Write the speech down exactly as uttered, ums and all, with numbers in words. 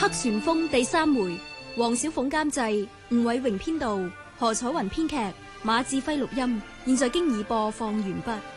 黑旋風第三回，黃小鳳監製，吳偉榮編導，何楚雲編劇，馬志輝錄音，現在經已播放完畢。